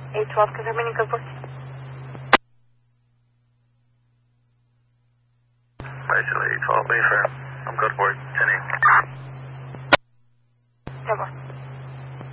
812, confirming and good for. Rachel, 812, Mayfair. I'm good for it. 10-8.